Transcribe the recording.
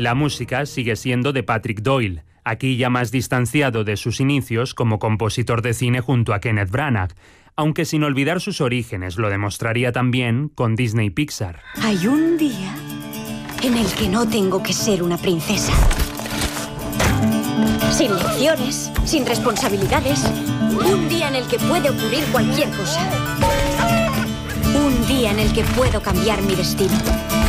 La música sigue siendo de Patrick Doyle, aquí ya más distanciado de sus inicios como compositor de cine junto a Kenneth Branagh, aunque sin olvidar sus orígenes lo demostraría también con Disney Pixar. Hay un día en el que no tengo que ser una princesa. Sin lecciones, sin responsabilidades. Un día en el que puede ocurrir cualquier cosa. Un día en el que puedo cambiar mi destino.